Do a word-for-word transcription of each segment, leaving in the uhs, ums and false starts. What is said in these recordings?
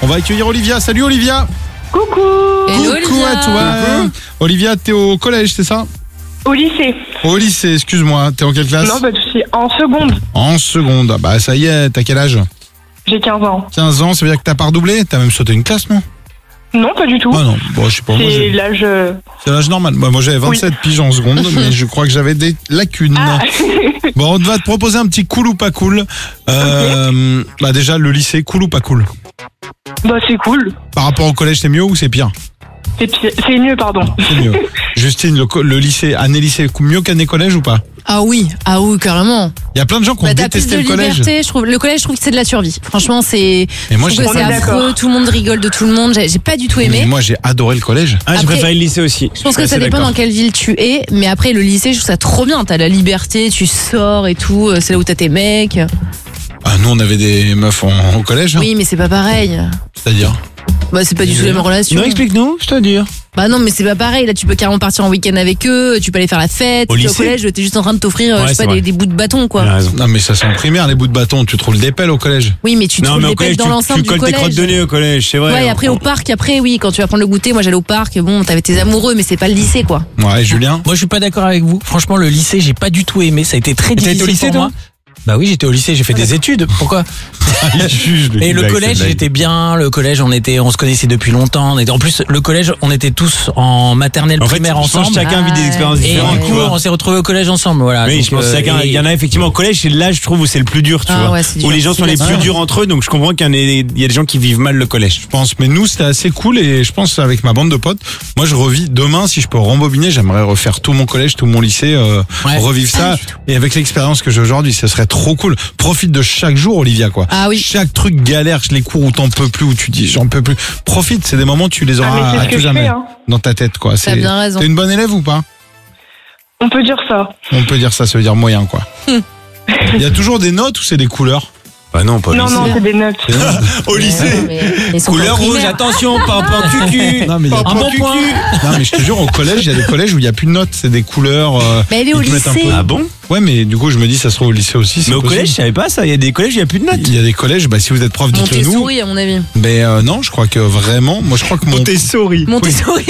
On va accueillir Olivia. Salut Olivia. Coucou. Hello, Coucou Olivia. à toi. Coucou. Olivia, t'es au collège, c'est ça? Au lycée. Au lycée, excuse-moi. T'es en quelle classe? Non, pas de souci. En seconde. En seconde. Ah bah ça y est, t'as quel âge? J'ai quinze ans. quinze ans, ça veut dire que t'as pas redoublé? T'as même sauté une classe, non? Non, pas du tout. Ah non, bon, je sais pas. Moi, C'est j'ai- l'âge... euh, c'est l'âge normal. Moi, moi j'avais vingt-sept piges en seconde, mais je crois que j'avais des lacunes. Ah. Bon, on va te proposer un petit cool ou pas cool. Euh, bah déjà, le lycée, cool ou pas cool? Bah, c'est cool. Par rapport au collège, c'est mieux ou c'est pire? C'est pi- c'est mieux, pardon. C'est mieux. Justine, le, co- le lycée, année lycée, mieux qu'année collège ou pas? Ah oui, ah oui, carrément. Il y a plein de gens qui ont Bah, t'as plus détesté de le collège. liberté, je trouve. Le collège, je trouve que c'est de la survie. Franchement, c'est. Et moi, je j'ai trouve que c'est On est affreux. d'accord. Tout le monde rigole de tout le monde. J'ai j'ai pas du tout Mais aimé. moi, j'ai adoré le collège. Ah, j'ai Après- préféré le lycée aussi. Je pense que suis ça assez dépend d'accord. dans quelle ville tu es, mais après le lycée, je trouve ça trop bien. T'as la liberté, tu sors et tout. euh, C'est là où t'as tes mecs. Ah, nous, on avait des meufs en, au collège. hein. Oui, mais c'est pas pareil. C'est-à-dire? Bah, c'est pas du tout la même relation. Non, explique-nous, je te dire. Bah non, mais c'est pas pareil. Là, tu peux carrément partir en week-end avec eux. Tu peux aller faire la fête. Au Tu es lycée collège, t'es juste en train de t'offrir, euh, Ouais, je sais c'est pas, des, vrai. des bouts de bâton, quoi. Tu as raison. Non, mais ça, c'est en primaire, les bouts de bâton. Tu trouves des pelles au collège. Oui, mais tu Non, trouves mais au des pelles collège, dans tu, l'enceinte tu du colles tes crottes collège. de nez au collège, c'est vrai. Ouais, et après au parc, après oui, quand tu vas prendre le goûter, moi j'allais au parc, bon, t'avais tes amoureux, mais c'est pas le lycée, quoi. Ouais, Julien. Moi, je suis pas d'accord avec vous. Franchement, le lycée, j'ai pas du tout aimé. Ça a été très t'as été difficile au lycée, pour toi moi. Bah oui, j'étais au lycée, j'ai fait des études. Pourquoi? Il juge, Et le blague, collège, cette blague. j'étais bien. Le collège, on était, on se connaissait depuis longtemps. On était, en plus, le collège, on était tous en maternelle En fait, primaire je pense que ensemble. chacun vit des Ah, expériences Et différentes, du tu coup, vois. on s'est retrouvés au collège ensemble, voilà. Oui, Donc, je pense que euh, chacun, et- il y en a effectivement au collège, c'est là, je trouve, où c'est le plus dur, tu Ah vois. ouais, c'est dur. Où les gens sont C'est les dur. plus durs entre eux, donc je comprends qu'il y en ait- il y a des gens qui vivent mal le collège. Je pense, mais nous c'était assez cool et je pense avec ma bande de potes, moi je revis demain si je peux rembobiner, j'aimerais refaire tout mon collège, tout mon lycée, euh, Ouais. revivre ça Ah, du tout. et avec l'expérience que j'ai aujourd'hui, ça serait trop cool. Profite de chaque jour, Olivia, quoi. Ah oui. Chaque truc galère, les cours où t'en peux plus, où tu dis j'en peux plus. Profite, c'est des moments tu les Ah, auras mais c'est à ce que tout je jamais fais, hein. dans ta tête, quoi. T'as bien raison. T'es une bonne élève ou pas? On peut dire ça. On peut dire ça, ça veut dire moyen, quoi. Il y a toujours des notes ou c'est des couleurs? Bah non, pas Non, non, c'est des notes. Au lycée. Non, mais ils sont Couleur pas rouge, primaires. attention, pas un cucu. Non, mais il y a Pas Un bon cucu. point. Non, mais je te jure, au collège, il y a des collèges où il n'y a plus de notes, c'est des couleurs. euh, Mais elle est au ils te mettent un lycée. peu- Ah bon? Ouais, mais du coup, je me dis, ça se trouve au lycée aussi. c'est Mais au possible. collège, je savais pas ça. Il y a des collèges, il y a plus de notes. Il y a des collèges, bah, si vous êtes prof, dites-le nous. Montessori, à mon avis. Mais euh, non, je crois que vraiment, moi je crois que mon. Montessori. Montessori.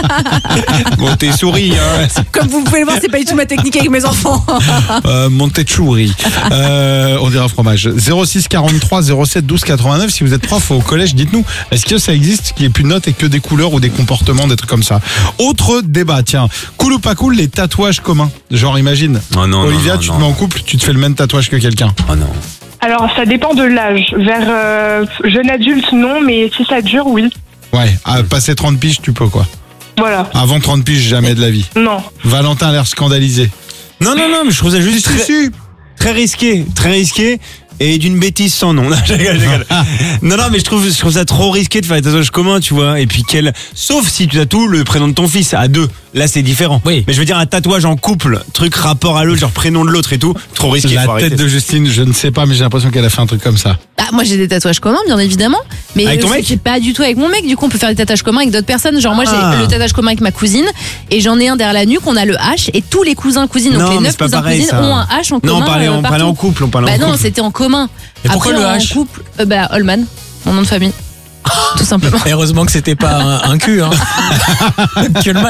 Montessori, hein. Comme vous pouvez le voir, c'est pas du tout ma technique avec mes enfants. Euh, Montessori. Euh, on dirait un fromage. zéro six quarante-trois zéro sept douze quatre-vingt-neuf. Si vous êtes prof au collège, dites-nous. Est-ce que ça existe qu'il n'y ait plus de notes et que des couleurs ou des comportements, des trucs comme ça? Autre débat, tiens. Cool ou pas cool, les tatouages communs? Genre, imagine. Oh non, Olivia, non, tu non, te mets non. en couple, tu te fais le même tatouage que quelqu'un. Oh non. Alors, ça dépend de l'âge. Vers euh, jeune adulte, non, mais si ça dure, oui. Ouais, à passer trente piges, tu peux quoi. Voilà. Avant trente piges, jamais de la vie. Non. Valentin a l'air scandalisé. Non, non, non, mais je trouve ça juste très, si. très risqué. Très risqué. Et d'une bêtise sans nom. Non, je rigole, je rigole. Non, non, mais je trouve, je trouve ça trop risqué de faire des tatouages communs, tu vois. Et puis quel, sauf si tu tatoues le prénom de ton fils à deux. Là, c'est différent. Oui. Mais je veux dire, un tatouage en couple, truc rapport à l'autre, genre prénom de l'autre et tout, trop risqué. La faut tête arrêter. de Justine, je ne sais pas, mais j'ai l'impression qu'elle a fait un truc comme ça. Ah, moi j'ai des tatouages communs, bien évidemment. Mais Avec ton euh, mec c'est pas du tout avec mon mec. Du coup, on peut faire des tatouages communs avec d'autres personnes. Genre, moi Ah. j'ai le tatouage commun avec ma cousine et j'en ai un derrière la nuque. On a le H et tous les cousins cousines, donc Non, les mais neuf c'est pas cousins pareil, cousines ça. ont un H en commun. Non, on parlait, euh, on parlait partout. en couple, on parlait Bah en non, couple. c'était en commun. Et pourquoi Après, le en H? couple, euh, bah Holman, mon nom de famille. Tout simplement. Et heureusement que c'était pas un, un cul, hein. Kuhlman.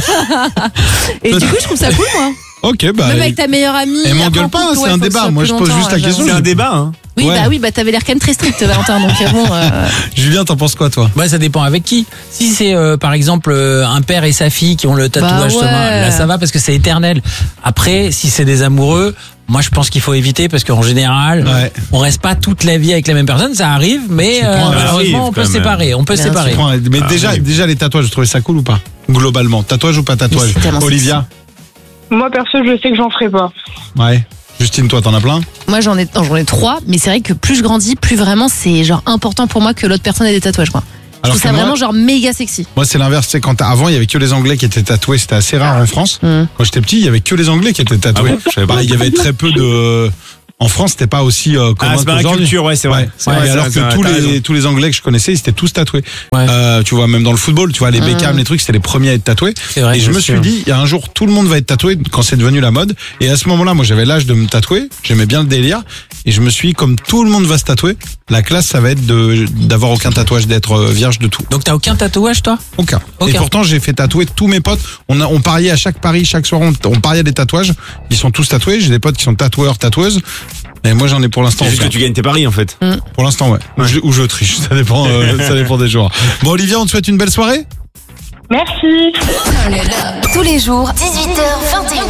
Et du coup, je trouve ça cool, moi. Ok, bah. Même avec ta meilleure amie. Elle après, m'engueule en pas, couple, c'est ouais, un faut que débat. ce soit Moi, plus je pose longtemps, juste la j'avoue. question. C'est un débat, hein. Oui, Ouais. bah oui, bah t'avais l'air quand même très strict, Valentin. Donc euh, bon. euh, Julien, t'en penses quoi, toi? Ouais, ça dépend avec qui. Si c'est euh, par exemple euh, un père et sa fille qui ont le tatouage Bah ouais. commun, là ça va parce que c'est éternel. Après, si c'est des amoureux, moi je pense qu'il faut éviter parce qu'en général, Ouais. on reste pas toute la vie avec la même personne, ça arrive, mais Tu euh, prends un malheureusement arrive, on peut quand se même. séparer, on peut se Bien séparer. Prends- Mais Ah, déjà, oui. déjà, les tatouages, vous trouvez ça cool ou pas? Globalement. Tatouage ou pas tatouage? Mais c'est tellement Olivia? Moi, perso, je sais que j'en ferai pas. Ouais. Justine, toi, t'en as plein? Moi j'en ai, non, j'en ai trois, mais c'est vrai que plus je grandis, plus vraiment c'est genre important pour moi que l'autre personne ait des tatouages, quoi. Je Alors trouve ça que moi- vraiment genre méga sexy. Moi, c'est l'inverse. C'est quand t'as- avant, il y avait que les Anglais qui étaient tatoués. C'était assez rare en France. Mm. Quand j'étais petit, il y avait que les Anglais qui étaient tatoués. Ah bon Je savais pas. Bah, il y avait très peu de. en France, c'était pas aussi euh, commun Ah, c'est pas la qu'aujourd'hui. culture, ouais, c'est vrai. Ouais. C'est Ouais, vrai, c'est alors vrai, c'est que vrai, tous t'as raison. les tous les Anglais que je connaissais, ils étaient tous tatoués. Ouais. Euh, tu vois, même dans le football, tu vois, les Beckham, les trucs, c'était les premiers à être tatoués. C'est vrai, et je bien me sûr. suis dit, il y a un jour, tout le monde va être tatoué quand c'est devenu la mode. Et à ce moment-là, moi, j'avais l'âge de me tatouer. J'aimais bien le délire. Et je me suis dit, comme tout le monde va se tatouer, la classe, ça va être de d'avoir aucun tatouage, d'être euh, vierge de tout. Donc t'as aucun tatouage, toi? Aucun. Aucun. Et pourtant, j'ai fait tatouer tous mes potes. On a, on pariait à chaque pari, chaque soir, on, on pariait des tatouages. Ils sont tous tatoués. J'ai des potes qui sont tatoueurs, tatoueuses. Et moi, j'en ai pour l'instant. C'est juste que aucun. tu gagnes tes paris en fait. Pour l'instant, ouais. Ou, je, ou je triche. Ça dépend, euh, ça dépend des jours. Bon, Olivia, on te souhaite une belle soirée. Merci. Tous les jours, dix-huit heures vingt et une.